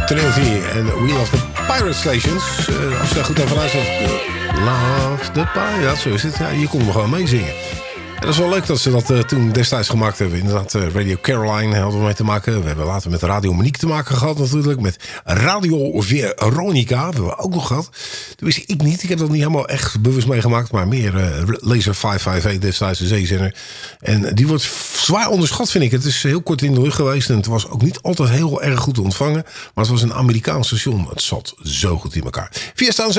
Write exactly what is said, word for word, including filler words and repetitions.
Trinity en We Love the Pirate Stations. Uh, als je daar goed over luistert. Uh, Love the Pirate, zo is het. Ja, hier konden we gewoon meezingen. En dat is wel leuk dat ze dat uh, toen destijds gemaakt hebben. Inderdaad, uh, Radio Caroline hadden we mee te maken. We hebben later met Radio Monique te maken gehad natuurlijk. Met Radio Veronica hebben we ook nog gehad. Dat wist ik niet. Ik heb dat niet helemaal echt bewust meegemaakt. Maar meer uh, Laser vijfhonderdvijfenvijftig destijds de zeezender. En die wordt zwaar onderschat, vind ik. Het is heel kort in de lucht geweest. En het was ook niet altijd heel erg goed te ontvangen. Maar het was een Amerikaans station. Het zat zo goed in elkaar. Via staan